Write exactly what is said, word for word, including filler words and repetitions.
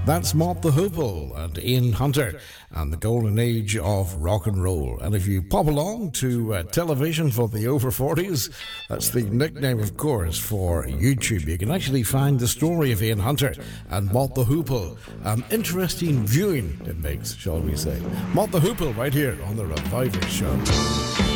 That's Mott the Hoople and Ian Hunter and the golden age of rock and roll. And if you pop along to uh, television for the over forties, that's the nickname, of course, for YouTube. You can actually find the story of Ian Hunter and Mott the Hoople. An interesting viewing it makes, shall we say. Mott the Hoople right here on The Reviver Show.